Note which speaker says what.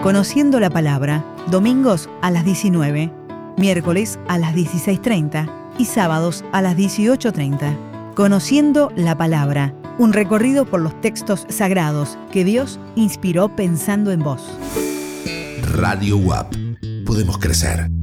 Speaker 1: Conociendo la Palabra, domingos a las 19, miércoles a las 16:30 y sábados a las 18:30. Conociendo la Palabra, un recorrido por los textos sagrados que Dios inspiró pensando en vos.
Speaker 2: Radio UAP. Podemos crecer.